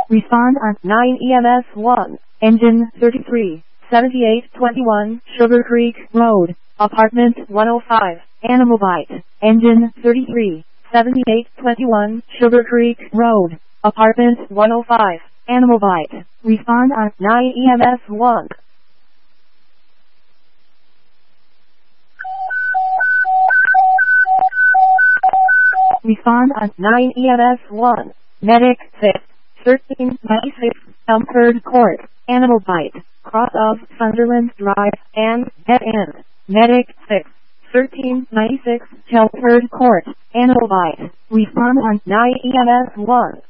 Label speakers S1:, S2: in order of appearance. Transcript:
S1: Respond on 9 EMS 1. Engine 33, 7821 Sugar Creek Road, Apartment 105, Animal Bite. Engine 33, 7821 Sugar Creek Road, Apartment 105, Animal Bite. Respond on 9 EMS 1. Respond on 9 EMS 1. Medic 6, 1396 Elmford Court, Animal Bite, cross of Sunderland Drive and Dead End. Medic 6, 1396 Elmford Court, Animal Bite. Respond on 9 EMS 1.